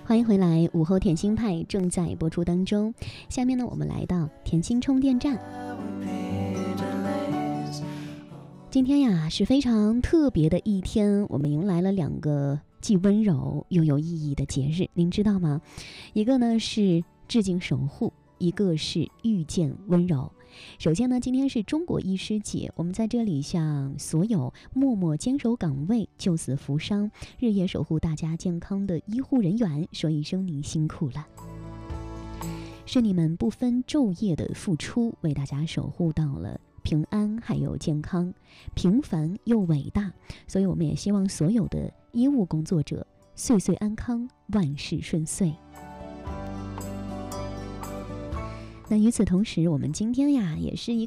欢迎回来，午后甜心派正在播出当中。下面呢，我们来到甜心充电站。今天呀是非常特别的一天，我们迎来了2个既温柔又有意义的节日，您知道吗？一个呢是致敬守护，一个是遇见温柔。首先呢，今天是中国医师节，我们在这里向所有默默坚守岗位、救死扶伤、日夜守护大家健康的医护人员说一声您辛苦了。是你们不分昼夜的付出，为大家守护到了平安还有健康，平凡又伟大。所以我们也希望所有的医务工作者岁岁安康，万事顺遂。那与此同时，我们今天呀也是一